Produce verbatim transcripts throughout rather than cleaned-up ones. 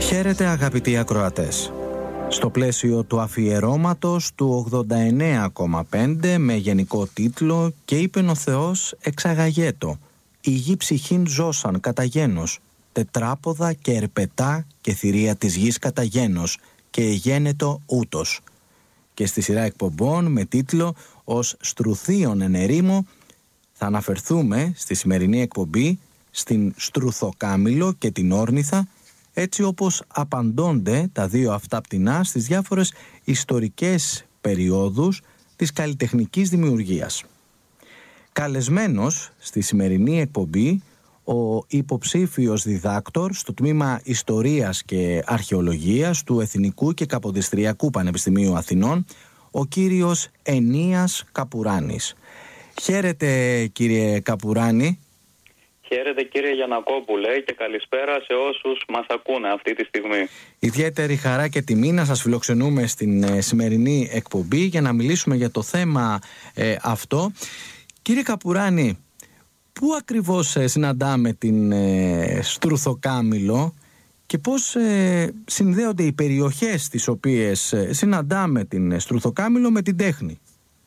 Χαίρετε αγαπητοί ακροατές. Στο πλαίσιο του αφιερώματος του ογδόντα εννέα κόμμα πέντε με γενικό τίτλο «Και είπεν ο Θεός εξαγαγέτο, η γη ψυχήν ζώσαν κατά γένος, τετράποδα και ερπετά και θηρία της γης κατά γένος, και εγένετο ούτως». Και στη σειρά εκπομπών με τίτλο «Ως στρουθίον εν ερήμο» θα αναφερθούμε στη σημερινή εκπομπή στην στρουθοκάμιλο και την όρνηθα, έτσι όπως απαντώνται τα δύο αυτά πτηνά στις διάφορες ιστορικές περιόδους της καλλιτεχνικής δημιουργίας. Καλεσμένος στη σημερινή εκπομπή ο υποψήφιος διδάκτορ στο τμήμα Ιστορίας και Αρχαιολογίας του Εθνικού και Καποδιστριακού Πανεπιστημίου Αθηνών, ο κύριος Ενίας Καπουράνης. Χαίρετε κύριε Καπουράνη. Χαίρετε κύριε Γιαννακόπουλε και καλησπέρα σε όσους μας ακούνε αυτή τη στιγμή. Ιδιαίτερη χαρά και τιμή να σας φιλοξενούμε στην ε, σημερινή εκπομπή για να μιλήσουμε για το θέμα ε, αυτό. Κύριε Καπουράνη, πού ακριβώς ε, συναντάμε την ε, στρουθοκάμιλο και πώς ε, συνδέονται οι περιοχές τις οποίες ε, συναντάμε την στρουθοκάμιλο με την τέχνη?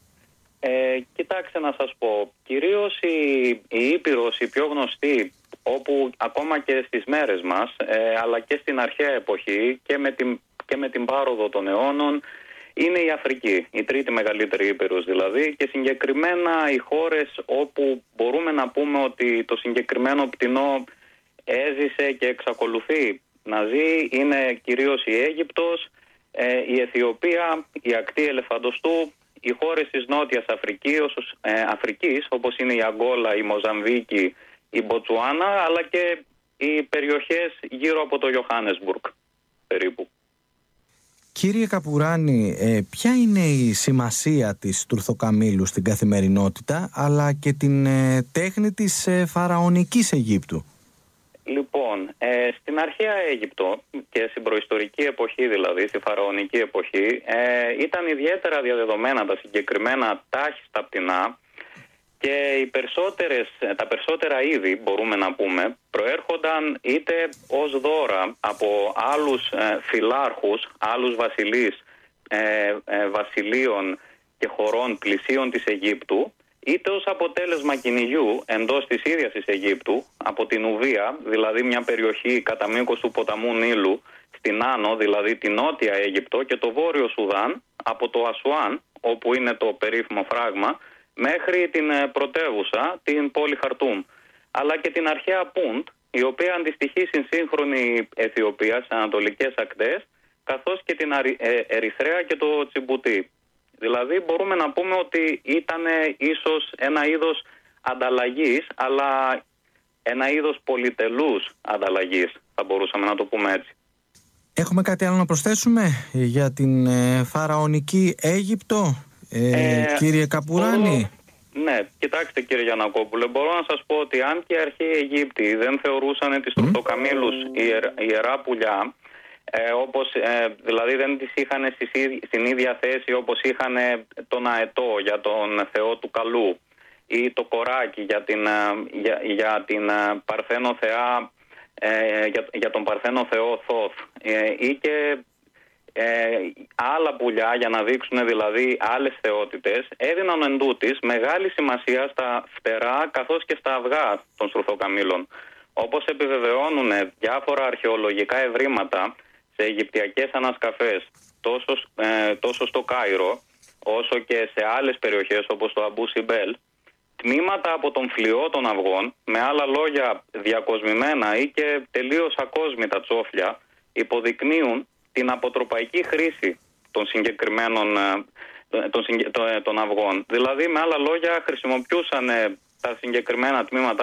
Ε, κοιτάξτε να σας πω, κυρίως η, η Ήπειρος, η πιο γνωστή, όπου ακόμα και στις μέρες μας, ε, αλλά και στην αρχαία εποχή και με, την, και με την πάροδο των αιώνων, είναι η Αφρική, η τρίτη μεγαλύτερη Ήπειρος δηλαδή, και συγκεκριμένα οι χώρες όπου μπορούμε να πούμε ότι το συγκεκριμένο πτηνό έζησε και εξακολουθεί να ζει είναι κυρίως η Αίγυπτος, ε, η Αιθιοπία, η ακτή Ελεφαντοστού, οι χώρες της Νότιας Αφρικής, ε, Αφρικής, όπως είναι η Αγκόλα, η Μοζαμβίκη, η Μποτσουάνα, αλλά και οι περιοχές γύρω από το Ιωάννεσμπουργκ περίπου. Κύριε Καπουράνη, ε, ποια είναι η σημασία της στρουθοκαμήλου στην καθημερινότητα, αλλά και την ε, τέχνη της ε, φαραωνικής Αιγύπτου? Λοιπόν, ε, στην αρχαία Αίγυπτο και στην προϊστορική εποχή, δηλαδή στη φαραωνική εποχή, ε, ήταν ιδιαίτερα διαδεδομένα τα συγκεκριμένα τάχιστα πτηνά και οι περισσότερες, τα περισσότερα είδη, μπορούμε να πούμε, προέρχονταν είτε ως δώρα από άλλους ε, φυλάρχους, άλλους βασιλείς, ε, ε, βασιλείων και χωρών πλησίων της Αιγύπτου, είτε ως αποτέλεσμα κυνηγιού εντός της ίδιας της Αιγύπτου, από την Ουβία, δηλαδή μια περιοχή κατά μήκος του ποταμού Νείλου, στην Άνω, δηλαδή την Νότια Αίγυπτο, και το Βόρειο Σουδάν, από το Ασουάν, όπου είναι το περίφημο φράγμα, μέχρι την πρωτεύουσα, την πόλη Χαρτούμ, αλλά και την αρχαία Πούντ, η οποία αντιστοιχεί στην σύγχρονη Αιθιοπία, σε ανατολικές ακτές, καθώς και την Ερυθρέα και το Τσιμπουτί. Δηλαδή μπορούμε να πούμε ότι ήταν ίσως ένα είδος ανταλλαγής, αλλά ένα είδος πολυτελούς ανταλλαγής, θα μπορούσαμε να το πούμε έτσι. Έχουμε κάτι άλλο να προσθέσουμε για την ε, φαραωνική Αίγυπτο, ε, ε, κύριε Καπουράνη? Μπορώ, ναι, κοιτάξτε κύριε Γιαννακόπουλε, μπορώ να σας πω ότι αν και οι αρχαίοι Αιγύπτιοι δεν θεωρούσαν τις στρουθοκαμήλους mm. ιερά πουλιά, Ε, όπως, ε, δηλαδή δεν τις είχαν στην ίδια θέση όπως είχαν τον αετό για τον θεό του καλού ή το κοράκι για την, για, για την παρθένο θεά, ε, για, για τον παρθένο θεό Θόθ, ε, ή και ε, άλλα πουλιά για να δείξουν δηλαδή άλλες θεότητες, έδιναν εντούτοις μεγάλη σημασία στα φτερά καθώς και στα αυγά των στρουθοκαμήλων, όπως επιβεβαιώνουν διάφορα αρχαιολογικά ευρήματα σε αιγυπτιακές ανασκαφές, τόσο, ε, τόσο στο Κάιρο όσο και σε άλλες περιοχές όπως το Αμπού Σιμπέλ. Τμήματα από τον φλοιό των αυγών, με άλλα λόγια διακοσμημένα ή και τελείως ακόσμητα τσόφλια, υποδεικνύουν την αποτροπαϊκή χρήση των συγκεκριμένων των, των, των αυγών. Δηλαδή με άλλα λόγια χρησιμοποιούσαν τα συγκεκριμένα τμήματα